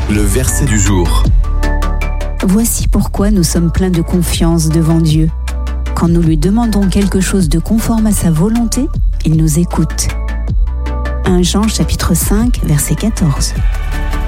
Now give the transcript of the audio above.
Le verset du jour. Voici pourquoi nous sommes pleins de confiance devant Dieu. Quand nous lui demandons quelque chose de conforme à sa volonté, il nous écoute. 1 Jean chapitre 5, verset 14.